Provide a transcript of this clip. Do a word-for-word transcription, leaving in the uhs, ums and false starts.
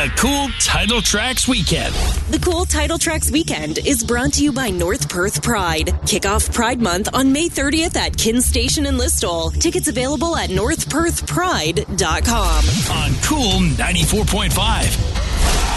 The Cool Title Tracks Weekend. The Cool Title Tracks Weekend is brought to you by North Perth Pride. Kick off Pride Month on May thirtieth at Kin Station in Listowel. Tickets available at north perth pride dot com. On Cool ninety-four point five.